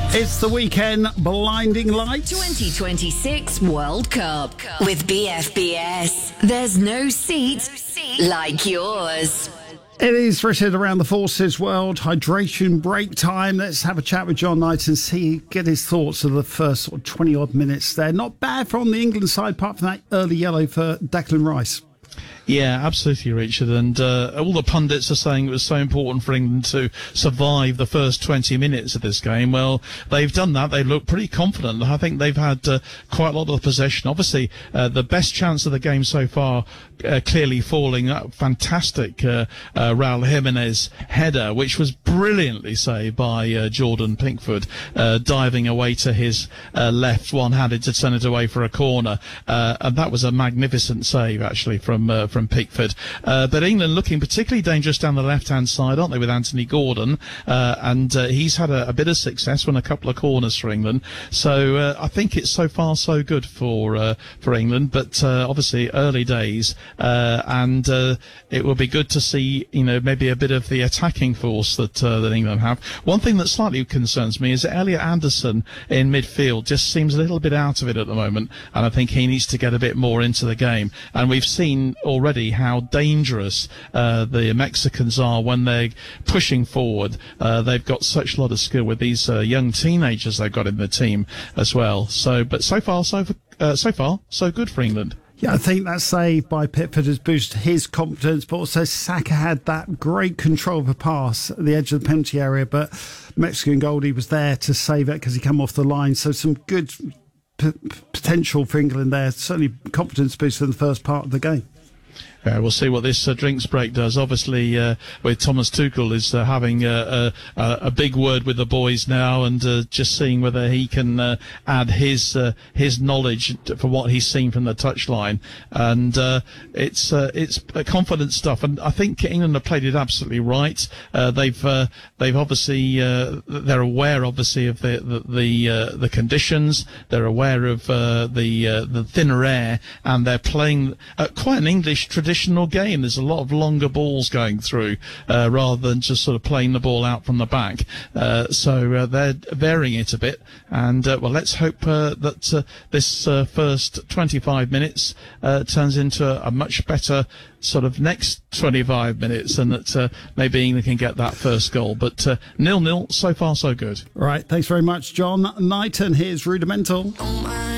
It's the weekend blinding lights. 2026 World Cup with BFBS. There's no seat like yours. It is Richard around the Forces World Hydration break time. Let's have a chat with John Knight and get his thoughts of the first 20-odd minutes there. Not bad from the England side, apart from that early yellow for Declan Rice. Yeah, absolutely, Richard. And all the pundits are saying it was so important for England to survive the first 20 minutes of this game. Well, they've done that. They look pretty confident. I think they've had quite a lot of possession. Obviously, the best chance of the game so far clearly falling. That fantastic Raul Jimenez header, which was brilliantly saved by Jordan Pickford, diving away to his left, one-handed to turn it away for a corner. And that was a magnificent save, actually, from Pickford. But England looking particularly dangerous down the left-hand side, aren't they, with Anthony Gordon? And he's had a bit of success, won a couple of corners for England. So I think it's so far so good for England. But obviously early days, and it will be good to see, maybe a bit of the attacking force that England have. One thing that slightly concerns me is that Elliot Anderson in midfield just seems a little bit out of it at the moment, and I think he needs to get a bit more into the game. And we've seen already how dangerous the Mexicans are when they're pushing forward. They've got such a lot of skill with these young teenagers they've got in the team as well. But so far so good for England. Yeah, I think that save by Pickford has boosted his confidence, but also Saka had that great control of a pass at the edge of the penalty area, but Mexican goalie was there to save it because he came off the line. So some good potential for England there. Certainly confidence boost in the first part of the game. We'll see what this drinks break does. Obviously, with Thomas Tuchel is having a big word with the boys now, and just seeing whether he can add his knowledge for what he's seen from the touchline. And it's confident stuff. And I think England have played it absolutely right. They've obviously they're aware obviously of the conditions. They're aware of the thinner air, and they're playing quite an English traditional game. There's a lot of longer balls going through rather than just sort of playing the ball out from the back. So they're varying it a bit. And, let's hope that this first 25 minutes turns into a much better sort of next 25 minutes, and that maybe England can get that first goal. But 0-0, so far so good. All right, thanks very much, John Knight. And here's Rudimental.